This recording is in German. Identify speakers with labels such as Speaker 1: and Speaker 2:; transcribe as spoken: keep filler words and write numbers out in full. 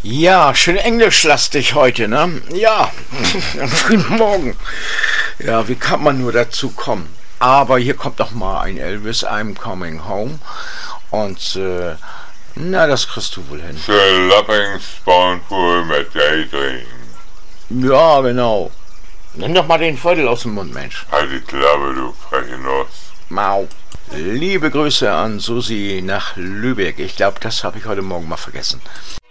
Speaker 1: Ja, schön englischlastig heute, ne? Ja, am frühen Morgen. Ja, wie kann man nur dazu kommen? Aber hier kommt noch mal ein Elvis, I'm Coming Home. Und, äh, na, das kriegst du wohl hin.
Speaker 2: The Loving Spoonful mit Daydream.
Speaker 1: Ja, genau. Nimm doch mal den Viertel aus dem Mund, Mensch.
Speaker 2: Halt die Klappe, du freche Nuss.
Speaker 1: Mau. Liebe Grüße an Susi nach Lübeck. Ich glaube, das habe ich heute Morgen mal vergessen.